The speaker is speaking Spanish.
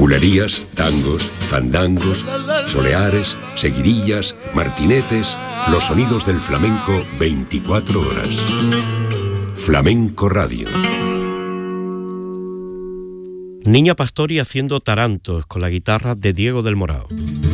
Bulerías, tangos, fandangos, soleares, seguirillas, martinetes, los sonidos del flamenco 24 horas. Flamenco Radio. Niña Pastori haciendo tarantos con la guitarra de Diego del Morao.